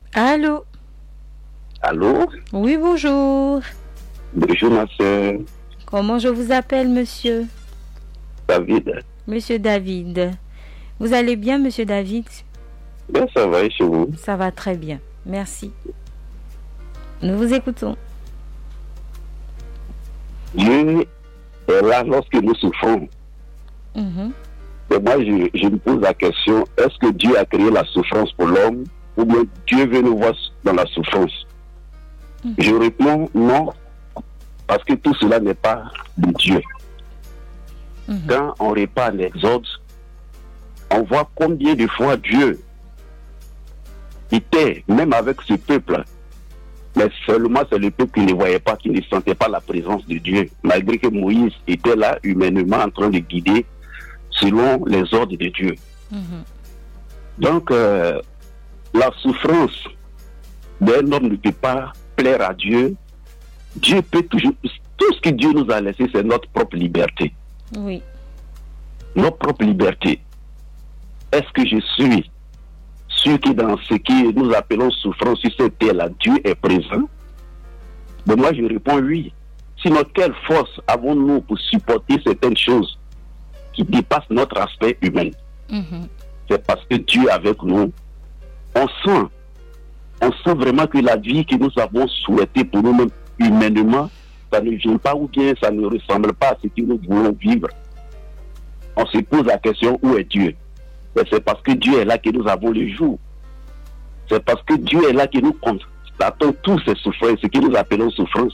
Allô? Allô? Oui, bonjour. Bonjour ma soeur, Comment je vous appelle, monsieur? David. Monsieur David. Vous allez bien, monsieur David? Ben ça va et chez vous? Ça va très bien. Merci. Nous vous écoutons. Dieu est là lorsque nous souffrons. Mhm. Et moi, je me pose la question, est-ce que Dieu a créé la souffrance pour l'homme ou bien Dieu veut nous voir dans la souffrance? Je réponds non, parce que tout cela n'est pas de Dieu. Quand on repart l'Exode, on voit combien de fois Dieu était, même avec ce peuple, mais seulement c'est le peuple qui ne voyait pas, qui ne sentait pas la présence de Dieu, malgré que Moïse était là humainement en train de guider selon les ordres de Dieu. Donc, la souffrance d'un homme ne peut pas plaire à Dieu. Dieu peut toujours... Tout ce que Dieu nous a laissé, c'est notre propre liberté. Oui. Notre propre liberté. Est-ce que je suis sûr que dans ce que nous appelons souffrance sur cette terre-là, Dieu est présent? Mais moi, je réponds oui. Sinon, quelle force avons-nous pour supporter certaines choses qui dépassent notre aspect humain? C'est parce que Dieu est avec nous. On sent vraiment que la vie que nous avons souhaitée pour nous-mêmes humainement, ça ne vient pas ou bien ça ne ressemble pas à ce que nous voulons vivre. On se pose la question, où est Dieu? Et c'est parce que Dieu est là que nous avons le jour. C'est parce que Dieu est là que nous constatons tous ces souffrances, ce que nous appelons souffrance.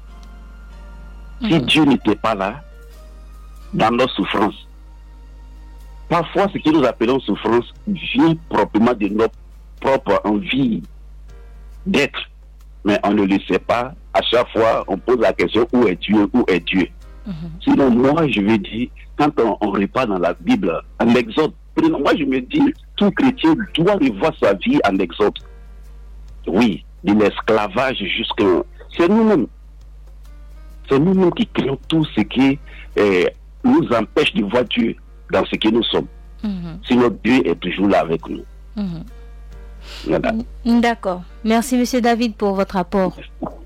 Si Dieu n'était pas là, dans nos souffrances, parfois ce que nous appelons souffrance vient proprement de notre propre envie d'être. Mais on ne le sait pas. À chaque fois, on pose la question, où est Dieu? Où est Dieu? Sinon, moi, je veux dire, quand on repart dans la Bible, en Exode, moi, je me dis, tout chrétien doit revoir sa vie en Exode. Oui, de l'esclavage jusqu'à... C'est nous-mêmes. C'est nous-mêmes qui créons tout ce qui nous empêche de voir Dieu dans ce que nous sommes. Sinon, Dieu est toujours là avec nous. Voilà. D'accord. Merci, monsieur David, pour votre apport.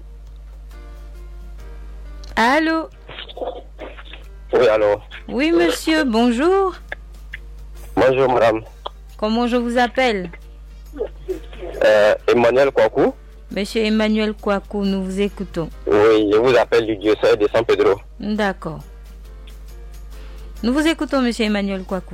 Allô? Oui, allô? Oui, monsieur, bonjour. Bonjour, madame. Comment je vous appelle? Emmanuel Kwaku. Monsieur Emmanuel Kwaku, nous vous écoutons. Oui, je vous appelle du diocèse de San Pedro. D'accord. Nous vous écoutons, monsieur Emmanuel Kwaku.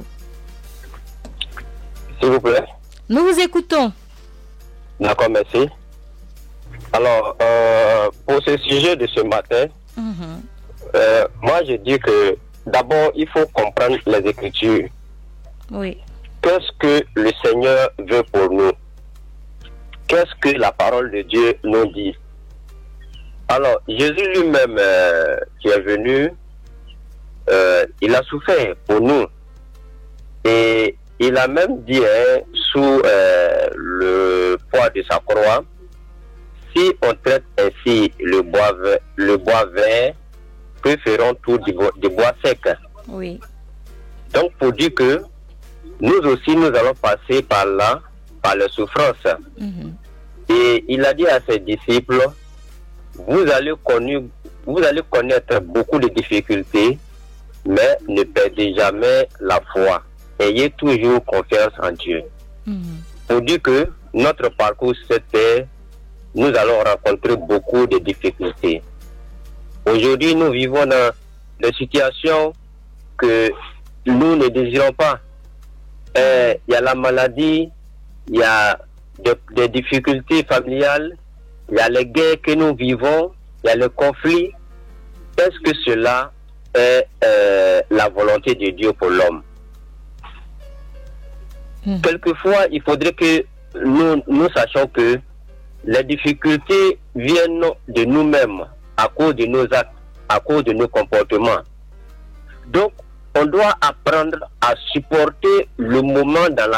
S'il vous plaît. Nous vous écoutons. D'accord, merci. Alors, pour ce sujet de ce matin, moi je dis que d'abord il faut comprendre les Écritures. Oui. Qu'est-ce que le Seigneur veut pour nous? Qu'est-ce que la parole de Dieu nous dit? Alors, Jésus lui-même qui est venu, il a souffert pour nous. Et il a même dit, sous le poids de sa croix, si on traite ainsi le bois vert, que feront tous des bois secs? Oui. Donc, pour dire que nous aussi, nous allons passer par là, par les souffrances. Et il a dit à ses disciples, vous allez connaître beaucoup de difficultés, mais ne perdez jamais la foi. Ayez toujours confiance en Dieu. Pour dire que notre parcours sur cette terre, nous allons rencontrer beaucoup de difficultés. Aujourd'hui, nous vivons dans des situations que nous ne désirons pas. Il y a la maladie, il y a des difficultés familiales, il y a les guerres que nous vivons, il y a le conflit. Est-ce que cela est la volonté de Dieu pour l'homme? Quelquefois, il faudrait que nous sachions que les difficultés viennent de nous-mêmes, à cause de nos actes, à cause de nos comportements. Donc, on doit apprendre à supporter le moment dans la